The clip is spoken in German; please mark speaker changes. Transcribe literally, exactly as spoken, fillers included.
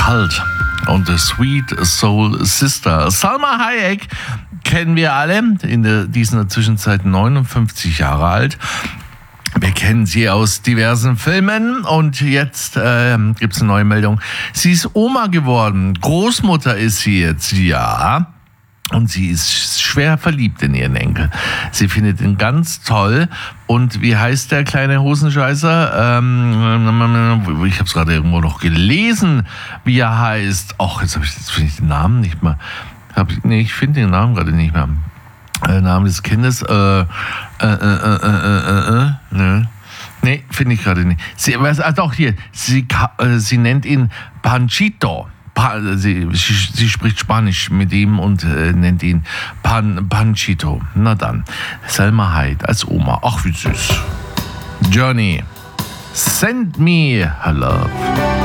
Speaker 1: Cult und The Sweet Soul Sister. Salma Hayek kennen wir alle, in der, die ist in der Zwischenzeit neunundfünfzig Jahre alt. Wir kennen sie aus diversen Filmen und jetzt äh, gibt es eine neue Meldung. Sie ist Oma geworden, Großmutter ist sie jetzt, ja. Und sie ist schwer verliebt in ihren Enkel. Sie findet ihn ganz toll. Und wie heißt der kleine Hosenscheißer? Ähm, ich habe es gerade irgendwo noch gelesen, wie er heißt. Ach, jetzt habe ich jetzt finde ich den Namen nicht mehr. Hab ich, nee, ich finde den Namen gerade nicht mehr. Der Name des Kindes. Äh, äh, äh, äh, äh, äh, ne. Nee, finde ich gerade nicht. Sie, was, ah, doch, hier. Sie, äh, sie nennt ihn Panchito. Sie, sie, sie spricht Spanisch mit ihm und äh, nennt ihn Pan, Panchito. Na dann, Salma Hayek als Oma. Ach, wie süß. Journey, send me her love.